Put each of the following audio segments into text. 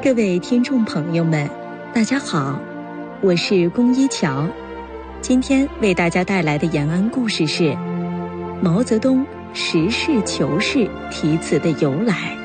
各位听众朋友们，大家好，我是龚一桥。今天为大家带来的延安故事是毛泽东实事求是题词的由来。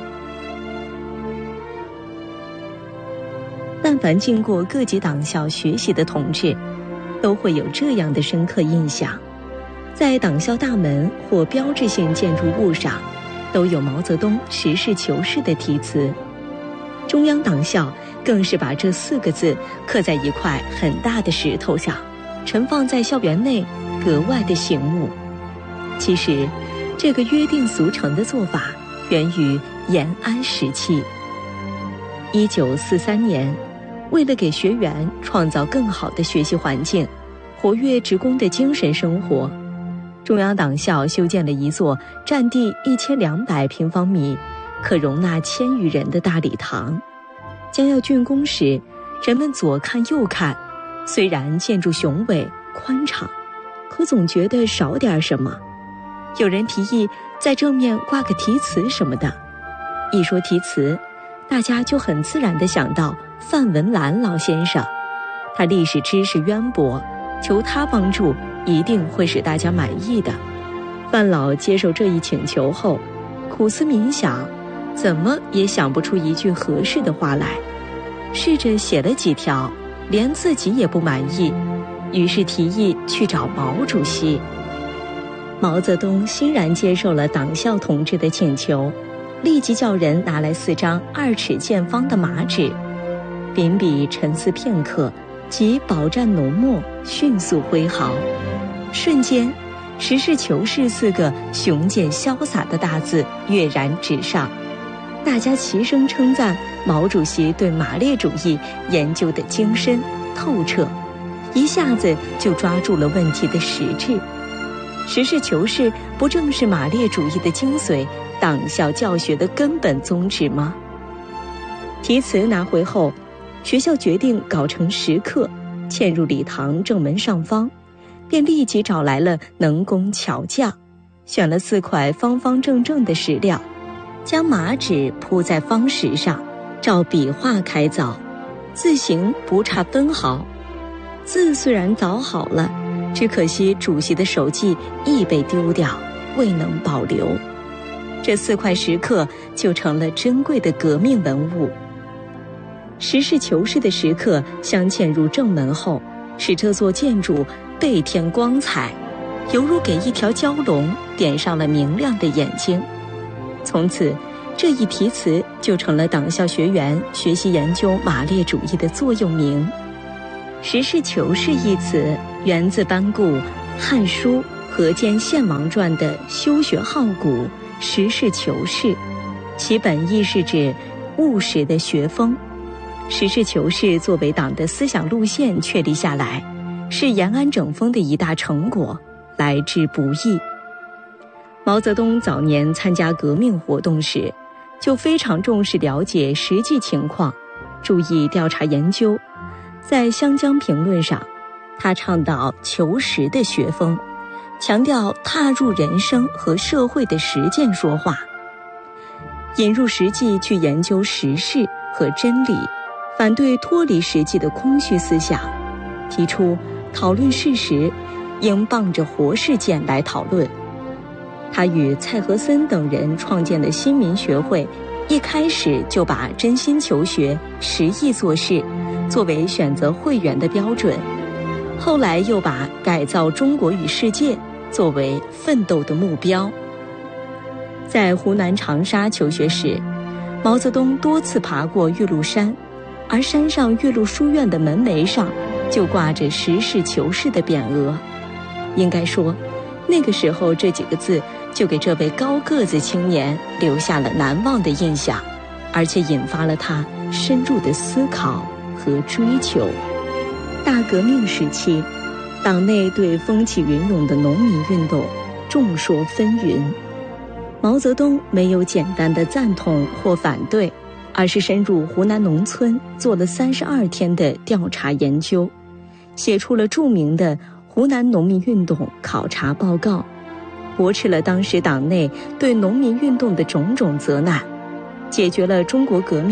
但凡经过各级党校学习的同志，都会有这样的深刻印象，在党校大门或标志性建筑物上都有毛泽东实事求是的题词。中央党校更是把这4个字刻在一块很大的石头上，盛放在校园内，格外的醒目。其实这个约定俗成的做法源于延安时期。1943年，为了给学员创造更好的学习环境，活跃职工的精神生活，中央党校修建了一座占地1200平方米，可容纳1000余人的大礼堂。将要竣工时，人们左看右看，虽然建筑雄伟宽敞，可总觉得少点什么。有人提议在正面挂个题词什么的。一说题词，大家就很自然地想到范文澜老先生，他历史知识渊博，求他帮助一定会使大家满意的。范老接受这一请求后，苦思冥想，怎么也想不出一句合适的话来，试着写了几条，连自己也不满意，于是提议去找毛主席。毛泽东欣然接受了党校同志的请求，立即叫人拿来4张2尺见方的麻纸，秉笔沉思片刻，即饱蘸浓墨，迅速挥毫，瞬间实事求是4个雄健潇洒的大字跃然纸上。大家齐声称赞毛主席对马列主义研究的精深透彻，一下子就抓住了问题的实质。实事求是不正是马列主义的精髓，党校教学的根本宗旨吗？题词拿回后，学校决定搞成石刻，嵌入礼堂正门上方，便立即找来了能工巧匠，选了4块方方正正的石料，将麻纸铺在方石上，照笔画开凿，字形不差分毫。字虽然凿好了，只可惜主席的手迹亦被丢掉，未能保留。这4块石刻就成了珍贵的革命文物。实事求是的石刻镶嵌入正门后，使这座建筑倍添光彩，犹如给一条蛟龙点上了明亮的眼睛。从此，这一题词就成了党校学员学习研究马列主义的座右铭。实事求是一词源自班固《汉书·河间献王传》的修学好古，实事求是，其本意是指务实的学风。实事求是作为党的思想路线确立下来，是延安整风的一大成果，来之不易。毛泽东早年参加革命活动时，就非常重视了解实际情况，注意调查研究。在《湘江评论》上，他倡导求实的学风，强调踏入人生和社会的实践说话，引入实际去研究实事和真理，反对脱离实际的空虚思想，提出讨论事实应傍着活事件来讨论。他与蔡和森等人创建的新民学会，一开始就把真心求学、实意做事作为选择会员的标准，后来又把改造中国与世界作为奋斗的目标。在湖南长沙求学时，毛泽东多次爬过岳麓山，而山上岳麓书院的门楣上就挂着实事求是的匾额。应该说，那个时候这几个字就给这位高个子青年留下了难忘的印象，而且引发了他深入的思考和追求。大革命时期，党内对风起云涌的农民运动众说纷纭，毛泽东没有简单的赞同或反对，而是深入湖南农村做了32天的调查研究，写出了著名的湖南农民运动考察报告，驳斥了当时党内对农民运动的种种责难，解决了中国革命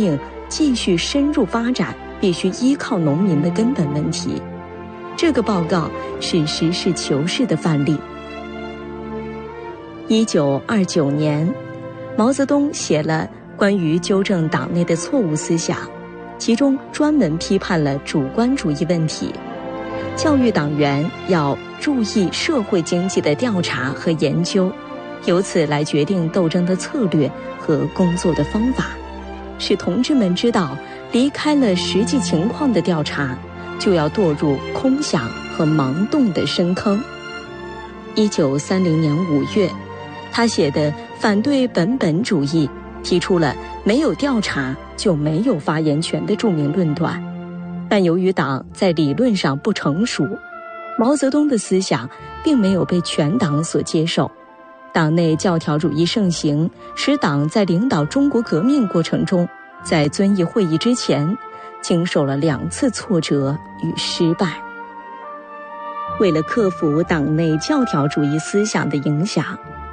继续深入发展必须依靠农民的根本问题。这个报告是实事求是的范例。1929年，毛泽东写了关于纠正党内的错误思想，其中专门批判了主观主义问题，教育党员要注意社会经济的调查和研究，由此来决定斗争的策略和工作的方法，使同志们知道，离开了实际情况的调查，就要堕入空想和盲动的深坑。1930年5月，他写的《反对本本主义》提出了没有调查就没有发言权的著名论断，但由于党在理论上不成熟，毛泽东的思想并没有被全党所接受。党内教条主义盛行，使党在领导中国革命过程中，在遵义会议之前经受了2次挫折与失败。为了克服党内教条主义思想的影响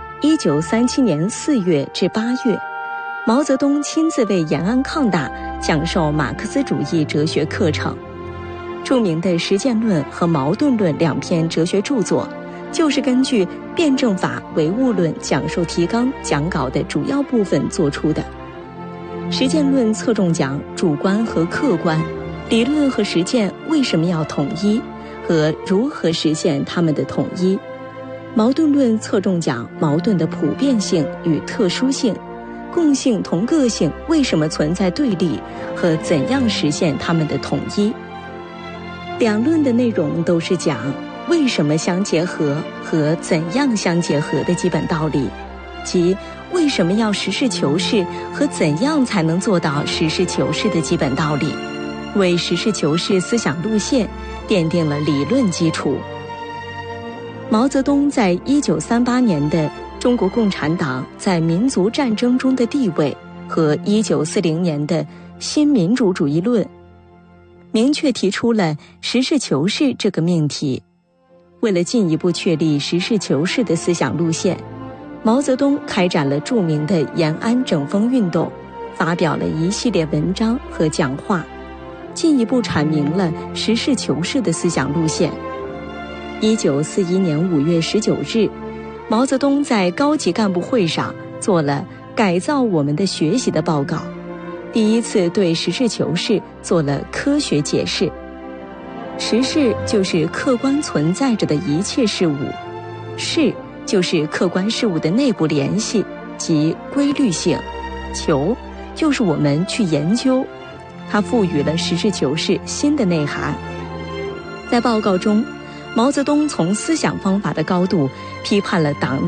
，1937年4月至8月，毛泽东亲自为延安抗大讲授马克思主义哲学课程。著名的《实践论》和《矛盾论》2篇哲学著作，就是根据辩证法唯物论讲授提纲讲稿的主要部分做出的。实践论侧重讲主观和客观，理论和实践为什么要统一和如何实现它们的统一。矛盾论侧重讲矛盾的普遍性与特殊性，共性同个性为什么存在对立和怎样实现它们的统一。两论的内容都是讲为什么相结合和怎样相结合的基本道理，即为什么要实事求是和怎样才能做到实事求是的基本道理，为实事求是思想路线奠定了理论基础。毛泽东在1938年的《中国共产党在民族战争中的地位》和1940年的《新民主主义论》明确提出了实事求是这个命题。为了进一步确立实事求是的思想路线，毛泽东开展了著名的延安整风运动，发表了一系列文章和讲话，进一步阐明了实事求是的思想路线。1941年5月19日，毛泽东在高级干部会上做了改造我们的学习的报告，第一次对实事求是做了科学解释。实事就是客观存在着的一切事物，事就是客观事物的内部联系及规律性，求就是我们去研究，它赋予了实事求是新的内涵。在报告中，毛泽东从思想方法的高度批判了党